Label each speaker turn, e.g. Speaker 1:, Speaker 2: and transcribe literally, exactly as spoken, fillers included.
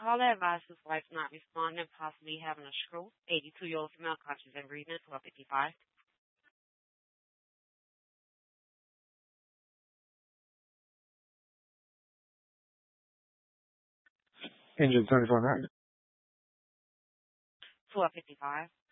Speaker 1: Caller advised his wife not responding, possibly having a stroke. eighty-two-year-old female conscious and breathing, twelve fifty-five.
Speaker 2: Engine twenty-four nine.
Speaker 1: twelve fifty-five.